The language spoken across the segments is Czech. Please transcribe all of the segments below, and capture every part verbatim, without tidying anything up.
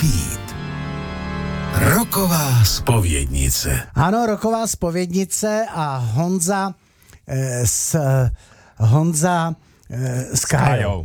být. Roková zpovědnice. Ano, roková zpovědnice a Honza eh, s Honza eh, s Kájou.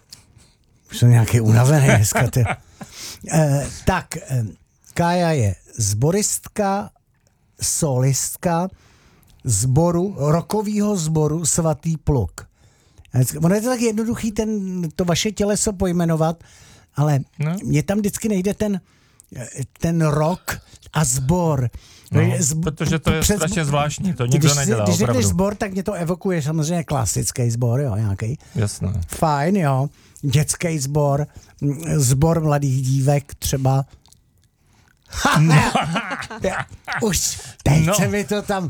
Už jsem nějaký unavený dneska. eh, tak, eh, Kája je zboristka, solistka sboru, rokovýho sboru Svatý Pluk. Ono je to tak jednoduchý ten, to vaše těleso pojmenovat, ale no. Mně tam vždycky nejde ten, ten rok a sbor. No, Zb- protože to je přes, strašně zvláštní, to nikdo když, nedělá Když opravdu. řekneš sbor, tak mě to evokuje samozřejmě klasický sbor, jo, nějaký. Jasné. Fajn, jo. Dětský sbor, sbor mladých dívek třeba. No. Už teď no. se mi to tam...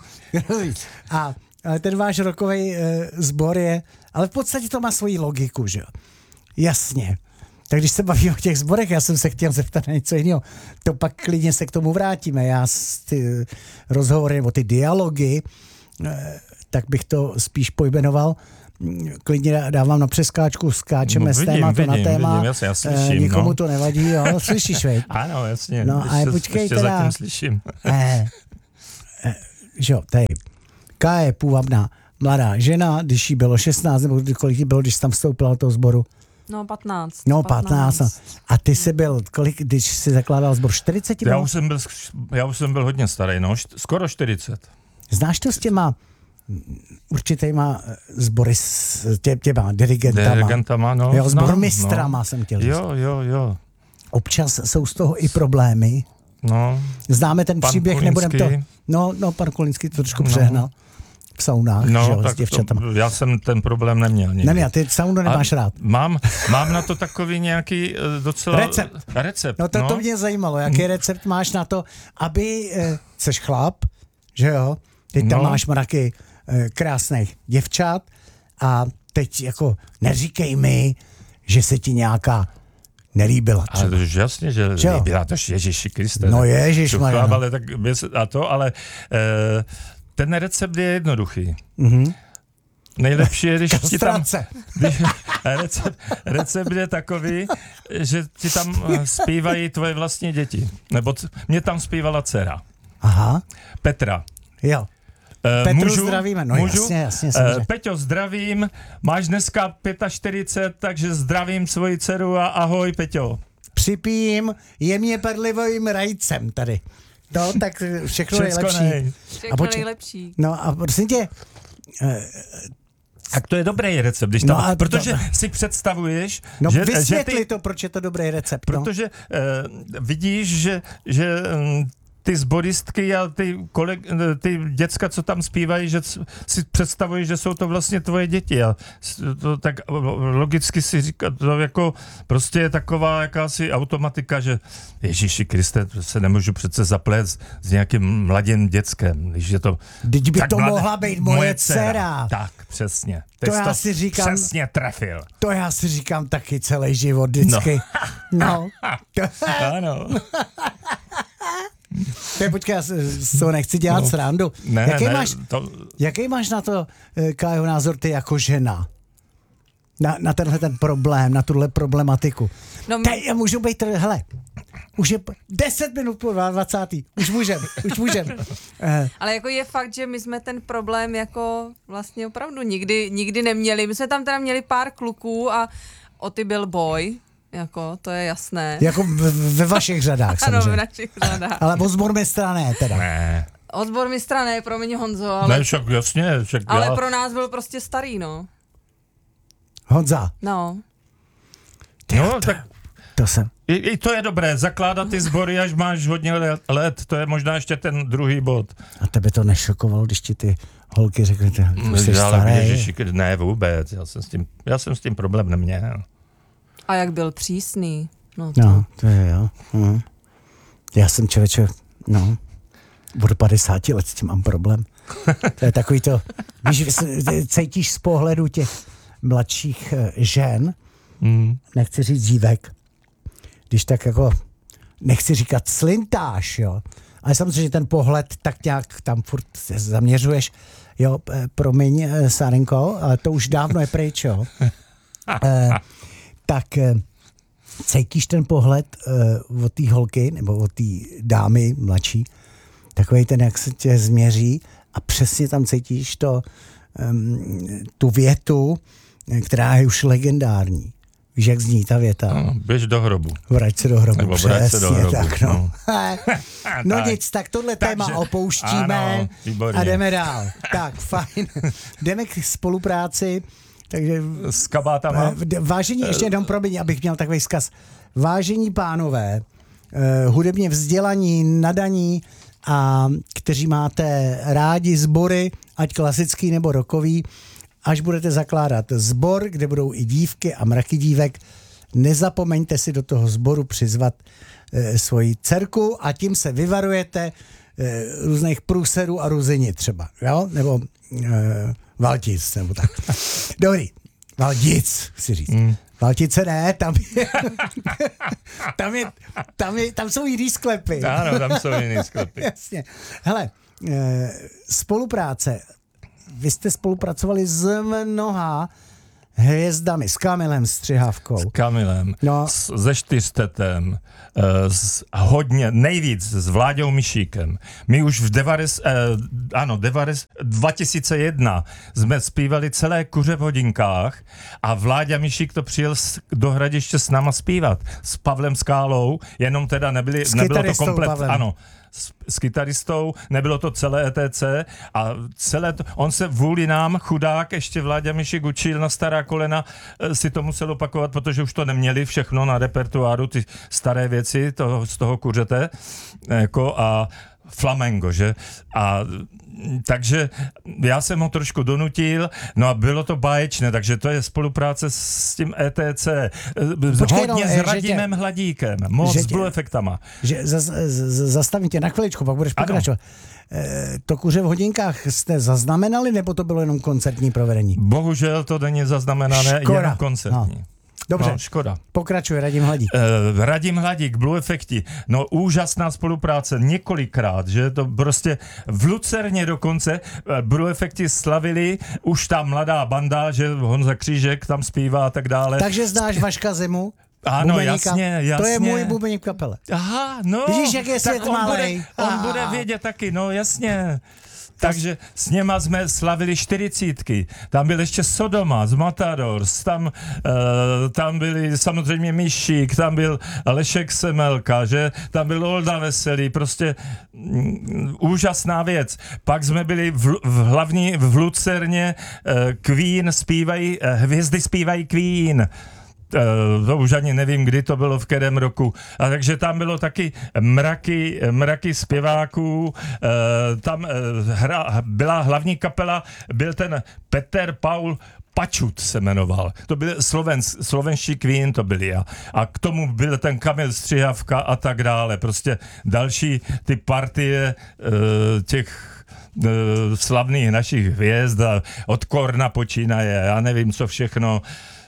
A ale ten váš rokový e, sbor je... Ale v podstatě to má svoji logiku, že jo. Jasně. Tak když se bavíme o těch sborech, já jsem se chtěl zeptat na něco jiného. To pak klidně se k tomu vrátíme. Já ty rozhovory nebo ty dialogy, e, tak bych to spíš pojmenoval. Klidně dávám na přeskáčku, skáčeme no, z vidím, tématu vidím, na téma. Vidím, jasně, já slyším, e, nikomu no. to nevadí, jo. Slyšíš, veď? Ano, jasně. No, ještě, ale počkej ještě teda. zatím slyším. E, e, že jo, tady. Kája je půvabná mladá žena, když jí bylo šestnáct, nebo kolik jí bylo, když tam vstoupila do toho sboru? No patnáct. No patnáct. A ty jsi byl, kolik, když jsi zakládal sbor, čtyřicet? Já už jsem byl, já už jsem byl hodně starý, no, št, skoro čtyřicet. Znáš to s těma určitýma sbory, s tě, těma dirigentama? Dirigentama, no. Jo, sbormistrama no, jsem chtěl říct. Jo, jo, jo. Občas jsou z toho i problémy. No. Známe ten pan příběh, nebudem to... No, no, pan Kulinský to trošku no. přehnal. V saunách, no, že jo, tak s děvčatama. To, já jsem ten problém neměl nikdy. Neměl, ty saunu nemáš A rád. Mám, mám na to takový nějaký docela... Recept. Recept, no. To, no. to mě zajímalo, jaký recept máš na to, aby... Eh, seš chlap, že jo? Teď tam no. máš mraky eh, krásných děvčat a teď jako neříkej mi, že se ti nějaká nelíbila. Ale to je jasně, že Čo? líbila, to Ježíši Kriste. No ježišmarja. Ale tak a to, ale eh, ten recept je jednoduchý. Mhm. Nejlepší je, když ti tam... Když, recept, recept je takový, že ti tam zpívají tvoje vlastní děti. Nebo c- mě tam zpívala dcera. Aha. Petra. Jo. Uh, Petru můžu, zdravíme, no můžu? jasně, jasně. Uh, Peťo, zdravím, máš dneska čtyřicet pět, takže zdravím svoji dceru a ahoj, Peťo. Připijím jemně perlivým rajcem tady. No, tak všechno nejlepší. Nej. Všechno poč- nejlepší. No a prosím tě... Uh, tak to je dobrý recept, když tam, no, protože to, si představuješ, no, že... vysvětli že ty, to, proč je to dobrý recept. Protože no. uh, vidíš, že, že um, ty sboristky a ty, koleg, ty děcka, co tam zpívají, že si představuješ, že jsou to vlastně tvoje děti. A to tak logicky si říká, to jako prostě je taková jakási automatika, že Ježíši Kriste, se nemůžu přece zaplést s nějakým mladým dětskem, když je to... Teď by tak to mladé, mohla být moje, moje dcera. dcera. Tak, přesně. To já si říkám... Přesně trefil. To já si říkám taky celý život vždycky. No. no. Ano. Teď počkej, já z toho nechci dělat no. srandu. Ne, jaký, ne, máš, to... jaký máš na to, Kájo, názor ty jako žena? Na, na tenhle ten problém, na tuhle problematiku. No, Teď já můžu být, hele, už je deset minut po dvacátý Už můžem, už můžem. Ale jako je fakt, že my jsme ten problém jako vlastně opravdu nikdy, nikdy neměli. My jsme tam teda měli pár kluků a o ty byl boj. Jako, to je jasné. Jako ve, ve vašich řadách, samozřejmě. Ano, v našich řadách. Ale o sbormistra ne, teda. Ne. O sbormistra ne, promiň Honzo, ale... Ne, však jasně. Však ale já... pro nás byl prostě starý, no. Honza. No. No, to, tak... To jsem... I, I to je dobré, zakládat ty sbory, až máš hodně let, to je možná ještě ten druhý bod. A tebe to nešokovalo, když ti ty holky řekly, že jsi starý? Ježiši, ne vůbec, já jsem s tím, já jsem s tím problém neměl. A jak byl přísný. No, to, no, to je jo. Hm. Já jsem člověče, no, od padesáti let s tím mám problém. To je takový to, víš, cítíš z pohledu těch mladších žen, mm. nechci říct dívek, když tak jako, nechci říkat slintáš, jo, ale samozřejmě, že ten pohled tak nějak tam furt se zaměřuješ, jo, promiň, Sárenko, ale to už dávno je pryč, jo. E, tak cítíš ten pohled uh, od té holky nebo od té dámy mladší, takovej ten, jak se tě změří a přesně tam cítíš to, um, tu větu, která je už legendární. Víš, jak zní ta věta? No, běž do hrobu. Vrať se do hrobu, Nebo přesně, vrať se do hrobu, tak no. no. no tak. nic, tak tohle Takže, téma opouštíme ano, a jdeme dál. Tak, fajn. Jdeme k spolupráci, takže... S kabátama? Vážení, ještě jenom promiň, abych měl takový vzkaz. Vážení pánové, uh, hudebně vzdělaní, nadaní a kteří máte rádi sbory, ať klasický nebo rockový, až budete zakládat sbor, kde budou i dívky a mraky dívek, nezapomeňte si do toho sboru přizvat e, svoji dcerku a tím se vyvarujete e, různých průserů a ruzini třeba, jo? Nebo e, valtic, nebo tak. Dobrý, valtic, chci říct. Mm. Valtice ne, tam je, tam, je, tam, je, tam jsou jiný sklepy. Ano, tam jsou jiný sklepy. Jasně. Hele, e, spolupráce. Vy jste spolupracovali s mnoha hvězdami, s Kamilem Střihavkou. S Kamilem, no. s, se Čtyřtetem, s, hodně, nejvíc s Vláďou Mišíkem. My už v devares, eh, ano, devares, dva tisíce jedna jsme zpívali celé Kuře v hodinkách a Vláďa Mišík to přijel s, do Hradiště s náma zpívat. S Pavlem Skálou, jenom teda nebyli, nebylo to komplet, Pavlem. Ano. S, s kytaristou, nebylo to celé E T C a celé to, on se vůli nám, chudák, ještě Vláďa Mišik učil na stará kolena, si to musel opakovat, protože už to neměli všechno na repertoáru, ty staré věci toho, z toho kuřete, jako a flamengo, že? A takže já jsem ho trošku donutil, no a bylo to báječné, takže to je spolupráce s tím E T C. Počkej, hodně no, s Radimem tě, Hladíkem, moc s Blue Efektama. Že zas, z, zastavím tě na chviličku, pak budeš pokračovat. E, to Kuře v hodinkách jste zaznamenali, nebo to bylo jenom koncertní provedení? Bohužel to není zaznamenané, Škoda. jenom koncertní. No. Dobře, no, škoda. Pokračuje Radim Hladík. Uh, Radim Hladík, Blue Efekti, no úžasná spolupráce, několikrát, že to prostě v Lucerně dokonce Blue Efekti slavili, už ta mladá banda, že Honza Křížek tam zpívá a tak dále. Takže znáš Vaška Zimu? Ano, bubeníka. jasně, jasně. To je můj bubeník v kapele. Aha, no. Vidíš, jak je svět tak on malej. Bude, on bude vědět taky, no jasně. Takže s něma jsme slavili čtyřicítky. Tam byl ještě Sodoma z Matadors, tam, uh, tam byli samozřejmě Mišík, tam byl Lešek Semelka, že? Tam byl Olda Veselý, prostě mm, úžasná věc. Pak jsme byli v, v hlavní, v Lucerně, uh, Queen zpívají, uh, hvězdy zpívají Queen. Uh, to už ani nevím, kdy to bylo, v kterém roku. A takže tam bylo taky mraky, mraky zpěváků, uh, tam uh, hra, byla hlavní kapela, byl ten Peter Paul Pačut se jmenoval. To byl Sloven, slovenští Queen to byli a, a k tomu byl ten Kamil Střihavka a tak dále. Prostě další ty partie uh, těch uh, slavných našich hvězd a od Korna počínaje, já nevím co všechno.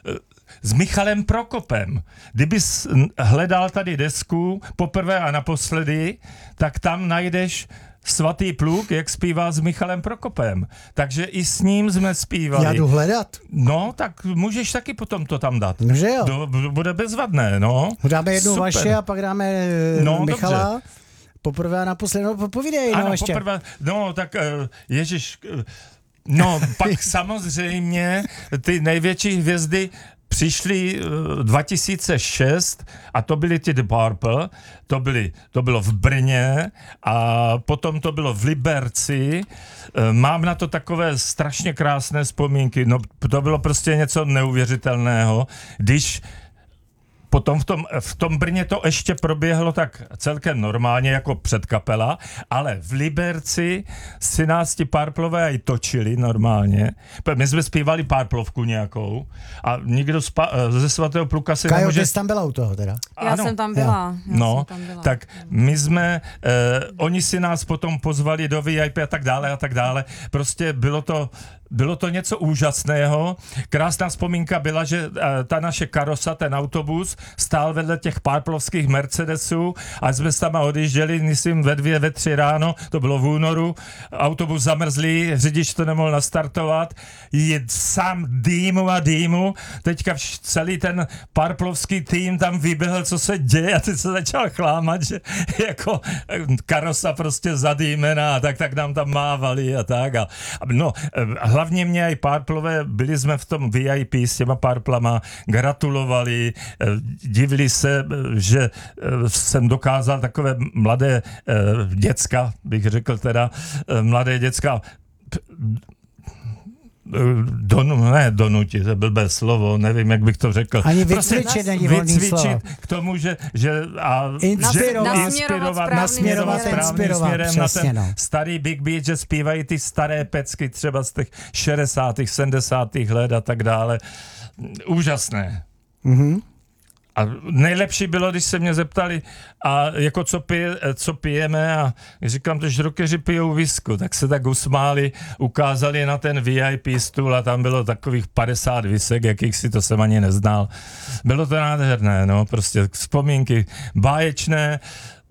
S Michalem Prokopem. Kdybys hledal tady desku poprvé a naposledy, tak tam najdeš Svatý pluk, jak zpívá s Michalem Prokopem. Takže i s ním jsme zpívali. Já jdu hledat. No, tak můžeš taky potom to tam dát. No, že jo. Do, bude bezvadné, no. Dáme jednu Super. vaše a pak dáme no, Michala. Dobře. Poprvé a naposledy. No, povídej, ano, no ještě. Poprvé, no, tak ježiš, no, pak samozřejmě ty největší hvězdy přišli dva tisíce šest a to byly ty The Purple, to, byly, to bylo v Brně a potom to bylo v Liberci. Mám na to takové strašně krásné vzpomínky, no to bylo prostě něco neuvěřitelného, když potom v tom, v tom Brně to ještě proběhlo tak celkem normálně jako předkapela, ale v Liberci si nás ti Purplové i točili normálně. My jsme zpívali Purplovku nějakou a nikdo spa, ze Svatého pluka si Kajo, nemůže... ty jsi tam byla u toho teda? Já ano. jsem tam byla. Já no, jsem tam byla. tak my jsme, eh, oni si nás potom pozvali do V I P a tak dále a tak dále. Prostě bylo to bylo to něco úžasného. Krásná vzpomínka byla, že ta naše karosa, ten autobus, stál vedle těch párplovských Mercedesů a jsme s tam odjížděli, myslím, ve dvě, ve tři ráno, to bylo v únoru, autobus zamrzlý, řidič to nemohl nastartovat, je sám dýmu a dýmu, teďka celý ten párplovský tým tam vyběhl, co se děje a teď se začal chlámat, že jako karosa prostě zadýmená a tak, tak nám tam mávali a tak. A, no, hlavně mě i párplové, byli jsme v tom V I P s těma párplama, gratulovali, divili se, že jsem dokázal takové mladé děcka, bych řekl teda, mladé děcka Donu, ne donutit, to je blbé slovo, nevím, jak bych to řekl. Ani vycvičit není volný slovo. K tomu, že, že a inspirovat, že inspirovat, nasměrovat správným směrem na ten no. starý Big Beat, že zpívají ty staré pecky třeba z těch šedesátých, sedmdesátých let a tak dále. Úžasné. Mhm. A nejlepší bylo, když se mě zeptali, a jako co, pije, co pijeme, a říkám, že rockeři pijou visku, tak se tak usmáli, ukázali na ten V I P stůl a tam bylo takových padesát visek, jakých si to jsem ani neznal. Bylo to nádherné, no, prostě vzpomínky báječné,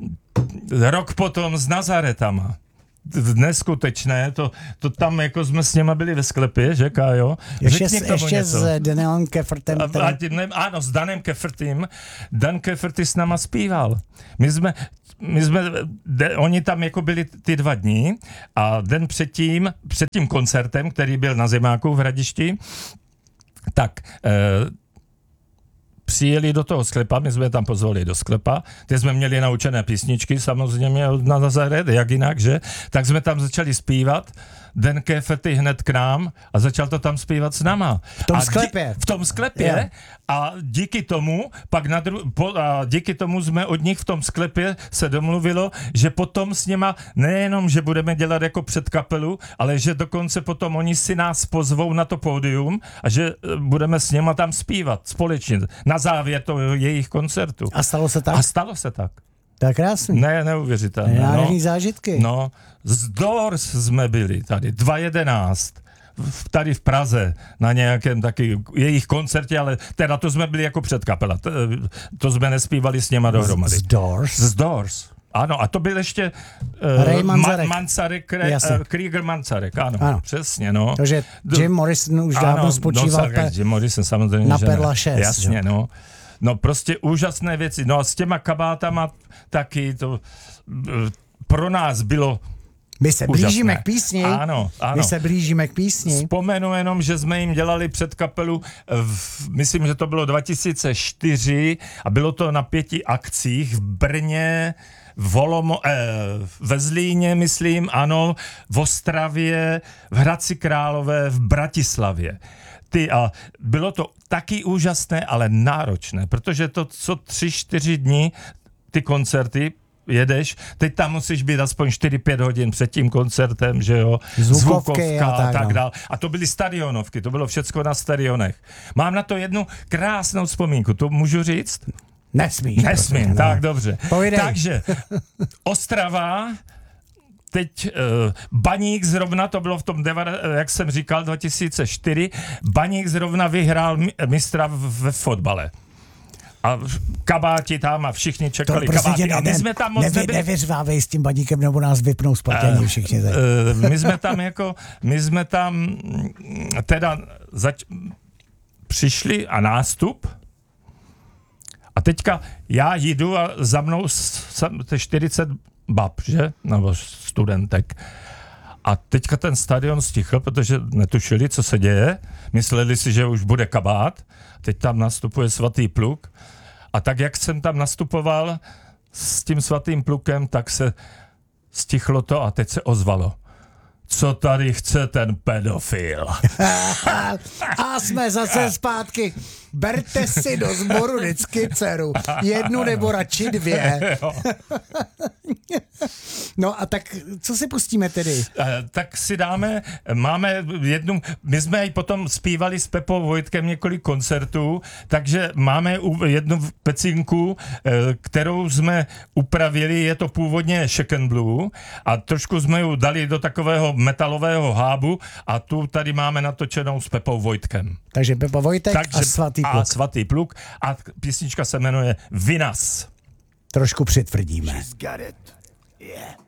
rok potom s Nazaretama. Neskutečné, to, to tam jako jsme s něma byli ve sklepě, že Kájo? Ještě, ještě s Danem Kefrtem. Ano, s Danem Kefrtem. Dan Kefrty s náma zpíval. My jsme, my jsme, de, oni tam jako byli ty dva dní a den předtím, před tím koncertem, který byl na Zemáku v Hradišti, tak eh, přijeli do toho sklepa, my jsme tam pozvali do sklepa, ty jsme měli naučené písničky samozřejmě na Nazaret, jak jinak, že? Tak jsme tam začali zpívat, Den Kefrty hned k nám a začal to tam zpívat s náma. V tom a sklepě. Dí, v tom sklepě yeah. a díky tomu, pak na dru, po, a díky tomu jsme od nich v tom sklepě se domluvilo, že potom s něma nejenom, že budeme dělat jako před kapelu, ale že dokonce potom oni si nás pozvou na to pódium a že budeme s něma tam zpívat společně na závěr toho jejich koncertu. A stalo se tak? A stalo se tak. To je krásný. Ne, neuvěřitelné. Nádherný no. zážitky. No, z Doors jsme byli tady, dva jedenáct, tady v Praze, na nějakém taky jejich koncertě, ale teda to jsme byli jako předkapela, to, to jsme nespívali s něma dohromady. Z Doors? Z Doors. Ano, a to byl ještě uh, Ray Manzarek. Ma- Manzarek, uh, Krieger Manzarek, ano, ano, přesně, no. Takže Jim Morrison už dávno spočíval no, pe- Jim Morrison samozřejmě, na že Perla šest. Jasně, že? no. No prostě úžasné věci. No a s těma kabátama taky to pro nás bylo My se úžasné. blížíme k písni. Ano, ano. My se blížíme k písni. Vzpomenu jenom, že jsme jim dělali před kapelu, v, myslím, že to bylo dva tisíce čtyři a bylo to na pěti akcích v Brně, v Olomo, eh, ve Zlíně, myslím, ano, v Ostravě, v Hradci Králové, v Bratislavě. Ty, a bylo to taky úžasné, ale náročné, protože to, co tři, čtyři dní, ty koncerty, jedeš, teď tam musíš být aspoň čtyři pět hodin před tím koncertem, že jo, zvukovky a tak, tak no. dál. A to byly stadionovky, to bylo všecko na stadionech. Mám na to jednu krásnou vzpomínku, to můžu říct? Nesmíš. Nesmím, prostě, tak ne. dobře. Povídej. Takže Ostrava, teď uh, Baník zrovna, to bylo v tom, deva, jak jsem říkal, dva tisíce čtyři, Baník zrovna vyhrál mistra ve fotbale. A kabáti tam a všichni čekali to prostě kabáty. Ne, a my jsme tam moc nevy, nebyli. Nevyřvávej s tím Baníkem, nebo nás vypnou Spartěni uh, všichni. Uh, my jsme tam jako, my jsme tam teda zač- přišli a nástup a teďka já jdu a za mnou čtyřicet bab, že? Nebo studentek. A teďka ten stadion stichl, protože netušili, co se děje. Mysleli si, že už bude kabát. Teď tam nastupuje Svatý pluk. A tak, jak jsem tam nastupoval s tím Svatým plukem, tak se stichlo to a teď se ozvalo. Co tady chce ten pedofil? A jsme zase zpátky. Berte si do sboru vždycky dceru. Jednu nebo radši dvě. No a tak co si pustíme tedy? Tak si dáme, máme jednu, my jsme i potom zpívali s Pepou Vojtkem několik koncertů, takže máme jednu pecinku, kterou jsme upravili, je to původně Shaken Blue a trošku jsme ji dali do takového metalového hábu a tu tady máme natočenou s Pepou Vojtkem. Takže Pepa Vojtek takže, a Svatý a pluk. Svatý pluk a písnička se jmenuje Vinas. Trošku přitvrdíme. She's got it. Yeah.